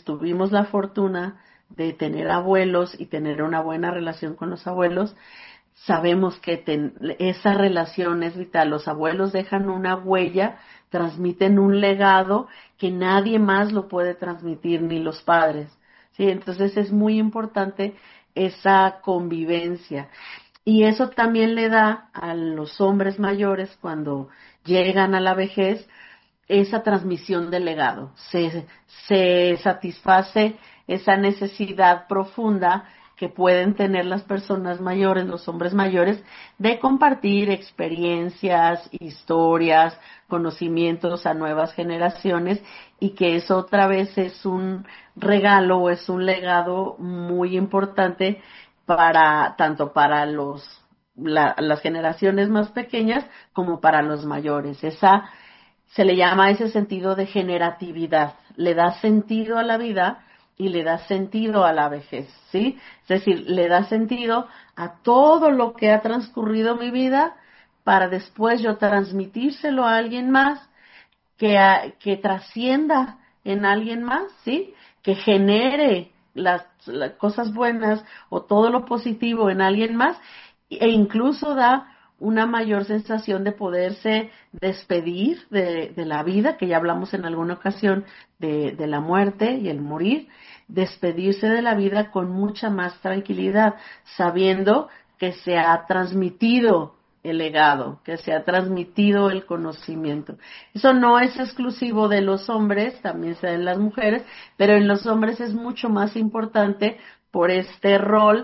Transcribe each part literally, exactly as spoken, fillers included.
tuvimos la fortuna de tener abuelos y tener una buena relación con los abuelos, sabemos que ten, esa relación es vital. Los abuelos dejan una huella, transmiten un legado que nadie más lo puede transmitir, ni los padres. ¿Sí? Entonces es muy importante esa convivencia. Y eso también le da a los hombres mayores, cuando llegan a la vejez, esa transmisión del legado. Se, se satisface esa necesidad profunda que pueden tener las personas mayores, los hombres mayores, de compartir experiencias, historias, conocimientos a nuevas generaciones, y que eso otra vez es un regalo o es un legado muy importante para tanto para los la, las generaciones más pequeñas como para los mayores. Esa se le llama ese sentido de generatividad, le da sentido a la vida y le da sentido a la vejez, ¿sí? Es decir, le da sentido a todo lo que ha transcurrido mi vida, para después yo transmitírselo a alguien más, que, a, que trascienda en alguien más, ¿sí? Que genere las, las cosas buenas o todo lo positivo en alguien más, e incluso da una mayor sensación de poderse despedir de, de la vida, que ya hablamos en alguna ocasión de, de la muerte y el morir, despedirse de la vida con mucha más tranquilidad, sabiendo que se ha transmitido el legado, que se ha transmitido el conocimiento. Eso no es exclusivo de los hombres, también se da en las mujeres, pero en los hombres es mucho más importante por este rol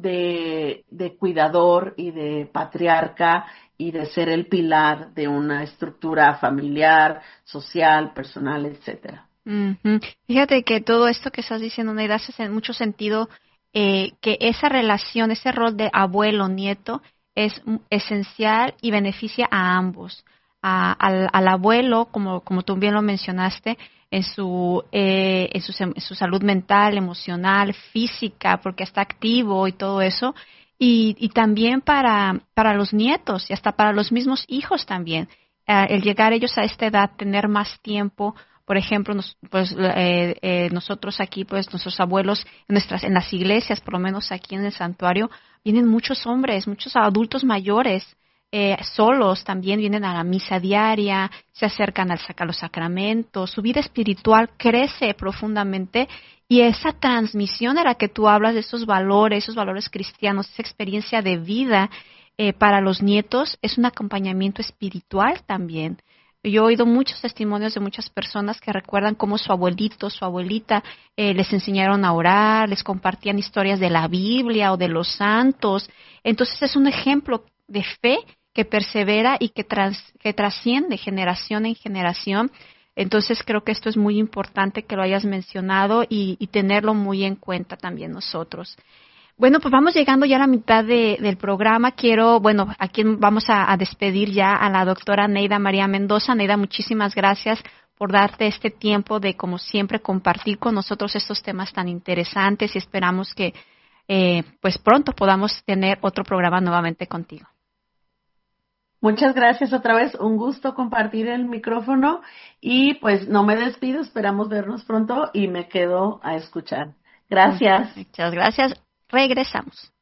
de, de cuidador y de patriarca, y de ser el pilar de una estructura familiar, social, personal, etcétera. Ujú. Fíjate que todo esto que estás diciendo, Neida, hace mucho sentido, eh, que esa relación, ese rol de abuelo-nieto es mm, esencial y beneficia a ambos. A- al, al abuelo, como, como tú bien lo mencionaste, en su, eh, en su, sem- en su salud mental, emocional, física, porque está activo y todo eso, y, y también para, para los nietos y hasta para los mismos hijos también. Ah, el llegar ellos a esta edad, tener más tiempo. Por ejemplo, nos- pues eh, eh, nosotros aquí, pues nuestros abuelos, en nuestras, en las iglesias, por lo menos aquí en el santuario, vienen muchos hombres, muchos adultos mayores, eh, solos también vienen a la misa diaria, se acercan al saca los sacramentos, su vida espiritual crece profundamente, y esa transmisión a la que tú hablas, de esos valores, esos valores cristianos, esa experiencia de vida, eh, para los nietos, es un acompañamiento espiritual también. Yo he oído muchos testimonios de muchas personas que recuerdan cómo su abuelito, su abuelita, eh, les enseñaron a orar, les compartían historias de la Biblia o de los santos. Entonces es un ejemplo de fe que persevera y que, trans, que trasciende generación en generación. Entonces creo que esto es muy importante que lo hayas mencionado, y, y tenerlo muy en cuenta también nosotros. Bueno, pues vamos llegando ya a la mitad de, del programa. Quiero, bueno, aquí vamos a, a despedir ya a la doctora Neida María Mendoza. Neida, muchísimas gracias por darte este tiempo de, como siempre, compartir con nosotros estos temas tan interesantes, y esperamos que, eh, pues pronto podamos tener otro programa nuevamente contigo. Muchas gracias otra vez, un gusto compartir el micrófono, y pues no me despido, esperamos vernos pronto y me quedo a escuchar. Gracias. Muchas gracias. Regresamos.